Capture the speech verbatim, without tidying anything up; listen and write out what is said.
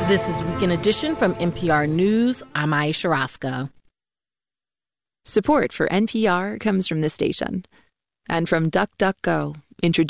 This is Weekend Edition from N P R News. I'm Aisha Roscoe. Support for N P R comes from this station and from DuckDuckGo, introducing